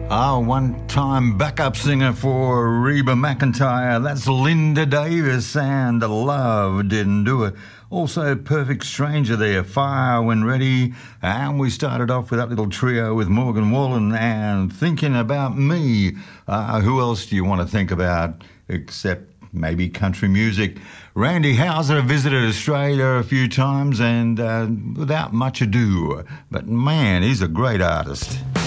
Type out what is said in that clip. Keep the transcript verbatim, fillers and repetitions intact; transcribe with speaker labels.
Speaker 1: Ah, one-time backup singer for Reba McEntire. That's Linda Davis and Love Didn't Do It. Also, Perfect Stranger there, Fire When Ready. And we started off with that little trio with Morgan Wallen and Thinking About Me. Uh, who else do you want to think about except maybe country music? Randy Houser visited Australia a few times and uh, without much ado. But man, he's a great artist.